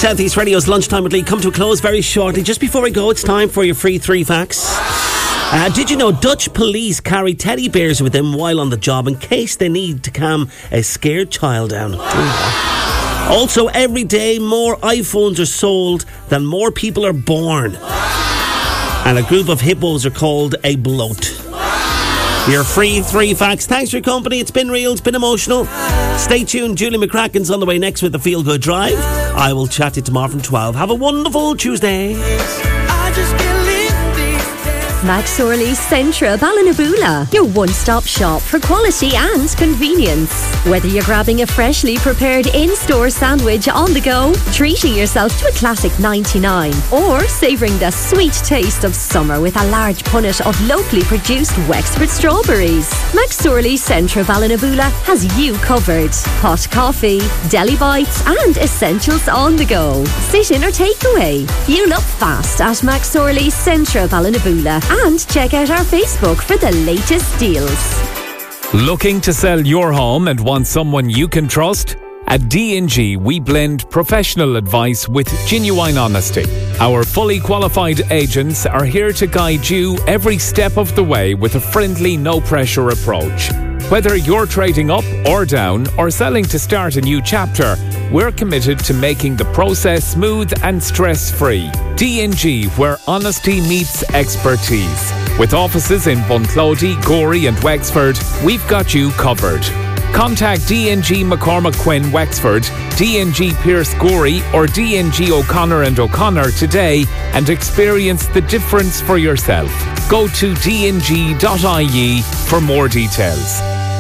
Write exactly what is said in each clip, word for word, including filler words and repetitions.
South East Radio's Lunchtime with Lee come to a close very shortly. Just before we go, it's time for your free three facts. Uh, did you know Dutch police carry teddy bears with them while on the job in case they need to calm a scared child down? Also, every day more iPhones are sold than more people are born. And a group of hippos are called a bloat. Your free three facts. Thanks for your company. It's been real. It's been emotional. Stay tuned. Julie McCracken's on the way next with the Feel Good Drive. I will chat to you tomorrow from twelve. Have a wonderful Tuesday. I just can't live McSorley's Centra Ballinabula, your one-stop shop for quality and convenience. Whether you're grabbing a freshly prepared in-store sandwich on the go, treating yourself to a classic ninety-nine, or savouring the sweet taste of summer with a large punnet of locally produced Wexford strawberries, McSorley's Centra Ballinabula has you covered. Hot coffee, deli bites and essentials on the go. Sit-in or takeaway. Fuel up fast at McSorley's Centra Ballinabula. And check out our Facebook for the latest deals. Looking to sell your home and want someone you can trust? At D and G, we blend professional advice with genuine honesty. Our fully qualified agents are here to guide you every step of the way with a friendly, no-pressure approach. Whether you're trading up or down or selling to start a new chapter, we're committed to making the process smooth and stress-free. D and G, where honesty meets expertise. With offices in Bunclody, Gorey and Wexford, we've got you covered. Contact D and G McCormack Quinn Wexford, D and G Pierce Gorey or D and G O'Connor and O'Connor today and experience the difference for yourself. Go to d n g dot i e for more details.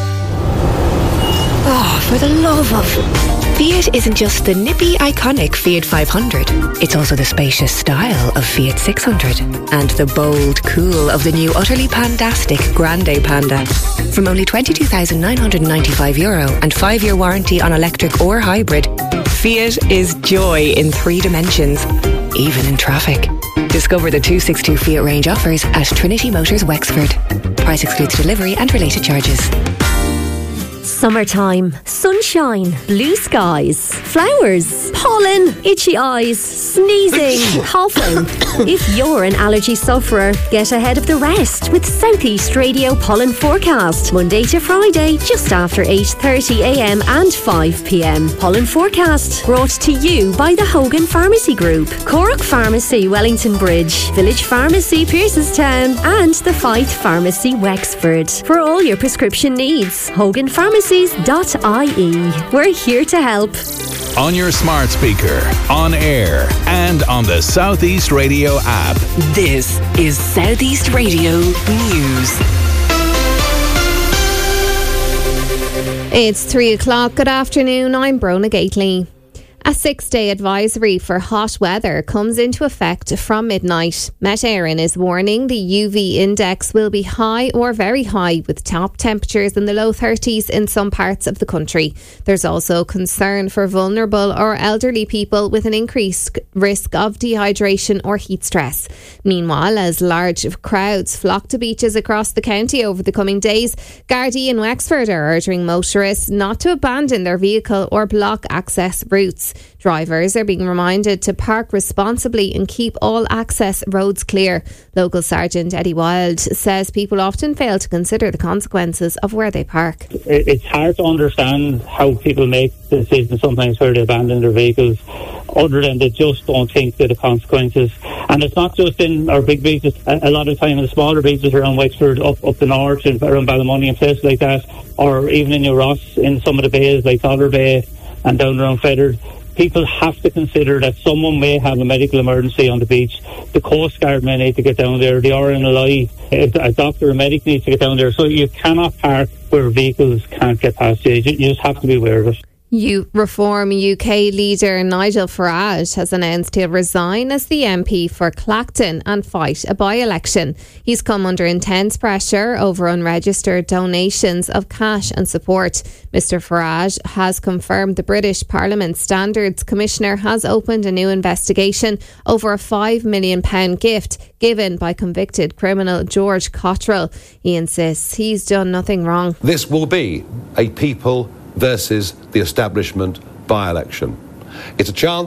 Oh, for the love of... Fiat isn't just the nippy, iconic Fiat five hundred. It's also the spacious style of Fiat six hundred. And the bold cool of the new utterly pandastic Grande Panda. From only twenty-two thousand nine hundred ninety-five euro and five-year warranty on electric or hybrid, Fiat is joy in three dimensions, even in traffic. Discover the two sixty-two Fiat range offers at Trinity Motors Wexford. Price excludes delivery and related charges. Summertime, sunshine, blue skies, flowers, pollen, itchy eyes, sneezing, coughing. If you're an allergy sufferer, get ahead of the rest with South East Radio Pollen Forecast. Monday to Friday, just after eight thirty a m and five p m. Pollen Forecast, brought to you by the Hogan Pharmacy Group, Cork Pharmacy, Wellington Bridge, Village Pharmacy, Pearsestown, and the Fife Pharmacy, Wexford. For all your prescription needs, Hogan Pharmacy dot I E. We're here to help. On your smart speaker, on air, and on the South East Radio app. This is South East Radio News. It's three o'clock. Good afternoon. I'm Brona Gately. A six-day advisory for hot weather comes into effect from midnight. Met Éireann is warning the U V index will be high or very high, with top temperatures in the low thirties in some parts of the country. There's also concern for vulnerable or elderly people with an increased risk of dehydration or heat stress. Meanwhile, as large crowds flock to beaches across the county over the coming days, Gardaí and Wexford are urging motorists not to abandon their vehicle or block access routes. Drivers are being reminded to park responsibly and keep all access roads clear. Local Sergeant Eddie Wild says people often fail to consider the consequences of where they park. It's hard to understand how people make decisions sometimes where they abandon their vehicles, other than they just don't think of the consequences. And it's not just in our big beaches. A lot of time in the smaller beaches around Wexford, up up the north, and around Ballymoney and places like that, or even in New Ross, in some of the bays like Dollar Bay and down around Feathered. People have to consider that someone may have a medical emergency on the beach. The Coast Guard may need to get down there. The R N L I, a doctor, a medic needs to get down there. So you cannot park where vehicles can't get past you. You just have to be aware of it. U- Reform U K leader Nigel Farage has announced he'll resign as the M P for Clacton and fight a by-election. He's come under intense pressure over unregistered donations of cash and support. Mister Farage has confirmed the British Parliament Standards Commissioner has opened a new investigation over a five million pounds gift given by convicted criminal George Cottrell. He insists he's done nothing wrong. This will be a people versus the establishment by-election. It's a chance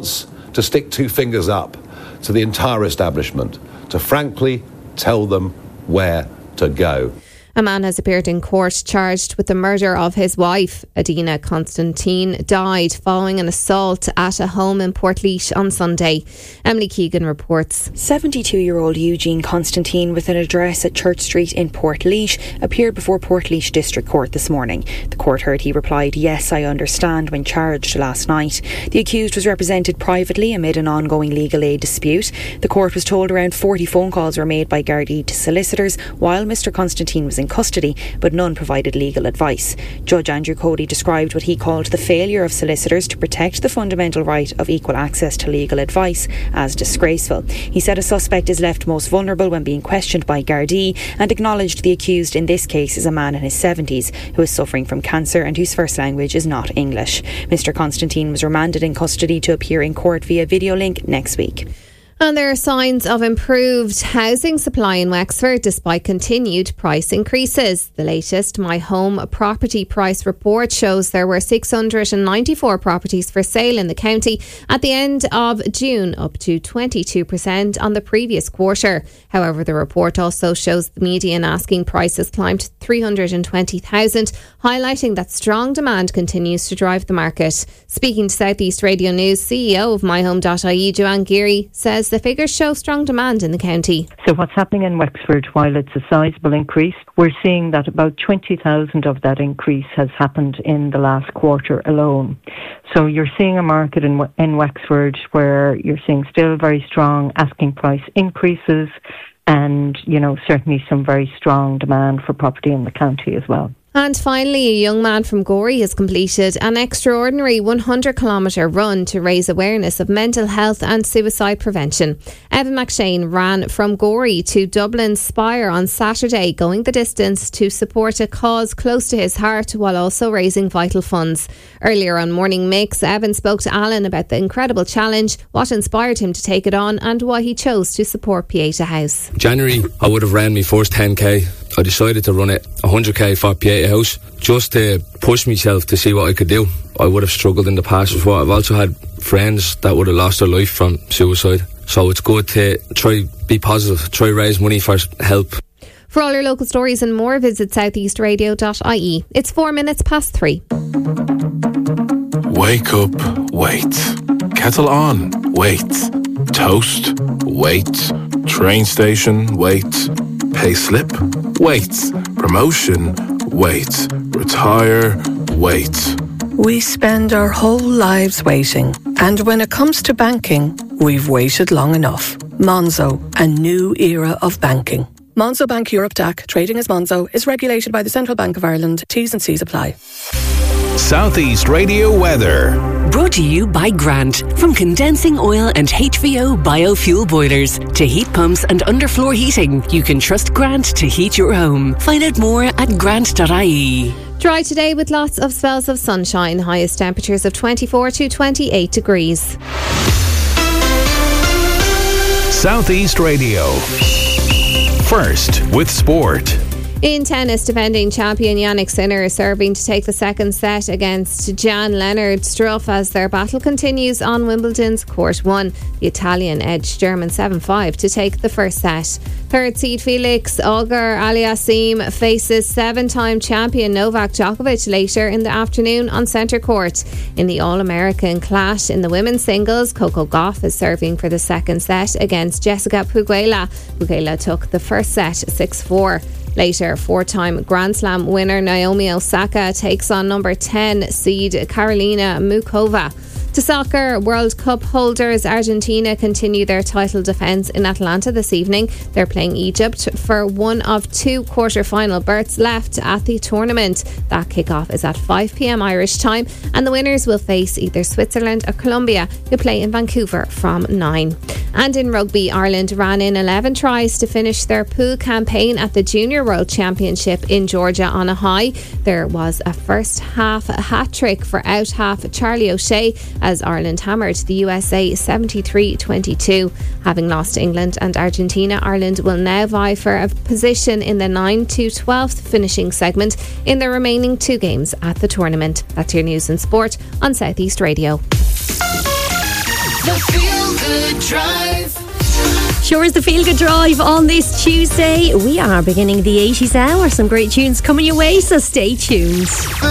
to stick two fingers up to the entire establishment, to frankly tell them where to go. A man has appeared in court charged with the murder of his wife. Adina Constantine died following an assault at a home in Portlaoise on Sunday. Emily Keegan reports. seventy-two-year-old Eugene Constantine, with an address at Church Street in Portlaoise, appeared before Portlaoise District Court this morning. The court heard he replied, "Yes, I understand," when charged last night. The accused was represented privately amid an ongoing legal aid dispute. The court was told around forty phone calls were made by Gardaí to solicitors while Mr Constantine was in custody, but none provided legal advice. Judge Andrew Cody described what he called the failure of solicitors to protect the fundamental right of equal access to legal advice as disgraceful. He said a suspect is left most vulnerable when being questioned by Gardaí, and acknowledged the accused in this case is a man in his seventies who is suffering from cancer and whose first language is not English. Mr Constantine was remanded in custody to appear in court via video link next week. And there are signs of improved housing supply in Wexford despite continued price increases. The latest My Home Property Price Report shows there were six hundred ninety-four properties for sale in the county at the end of June, up to twenty-two percent on the previous quarter. However, the report also shows the median asking price has climbed to three hundred twenty thousand, highlighting that strong demand continues to drive the market. Speaking to South East Radio News, C E O of my home dot I E, Joanne Geary, says the figures show strong demand in the county. So what's happening in Wexford, while it's a sizable increase, we're seeing that about twenty thousand of that increase has happened in the last quarter alone. So you're seeing a market in, in Wexford where you're seeing still very strong asking price increases and, you know, certainly some very strong demand for property in the county as well. And finally, a young man from Gorey has completed an extraordinary one hundred kilometre run to raise awareness of mental health and suicide prevention. Evan McShane ran from Gorey to Dublin's Spire on Saturday, going the distance to support a cause close to his heart while also raising vital funds. Earlier on Morning Mix, Evan spoke to Alan about the incredible challenge, what inspired him to take it on and why he chose to support Pieta House. January, I would have ran my first ten K. I decided to run it one hundred K for Pieta House just to push myself to see what I could do. I would have struggled in the past before. I've also had friends that would have lost their life from suicide. So it's good to try be positive, try raise money for help. For all your local stories and more, visit south east radio dot I E. It's four minutes past three. Wake up, wait. Kettle on, wait. Toast, wait. Train station, wait. Pay slip, wait. Promotion, wait. Retire, wait. We spend our whole lives waiting, and when it comes to banking, we've waited long enough. Monzo, a new era of banking. Monzo Bank Europe D A C, trading as Monzo, is regulated by the Central Bank of Ireland. T's and C's apply. Southeast Radio weather. Brought to you by Grant. From condensing oil and H V O biofuel boilers to heat pumps and underfloor heating, you can trust Grant to heat your home. Find out more at grant dot I E. Dry today with lots of spells of sunshine. Highest temperatures of twenty-four to twenty-eight degrees. Southeast Radio. First with sport. In tennis, defending champion Yannick Sinner is serving to take the second set against Jan-Lennard Struff as their battle continues on Wimbledon's Court one. The Italian edged German seven five to take the first set. Third seed Felix Auger-Aliassime faces seven-time champion Novak Djokovic later in the afternoon on centre court. In the All-American clash in the women's singles, Coco Gauff is serving for the second set against Jessica Pegula. Pegula took the first set six four. Later, four-time Grand Slam winner Naomi Osaka takes on number ten seed Karolina Mukova. To soccer, World Cup holders Argentina continue their title defence in Atlanta this evening. They're playing Egypt for one of two quarter-final berths left at the tournament. That kick-off is at five p.m. Irish time, and the winners will face either Switzerland or Colombia, who play in Vancouver from nine. And in rugby, Ireland ran in eleven tries to finish their pool campaign at the Junior World Championship in Georgia on a high. There was a first half hat-trick for out-half Charlie O'Shea as Ireland hammered the U S A seventy-three twenty-two. Having lost to England and Argentina, Ireland will now vie for a position in the nine to twelfth finishing segment in the remaining two games at the tournament. That's your news and sport on South East Radio. The Feel Good Drive. Sure is the Feel Good Drive on this Tuesday. We are beginning the eighties hour. Some great tunes coming your way, so stay tuned.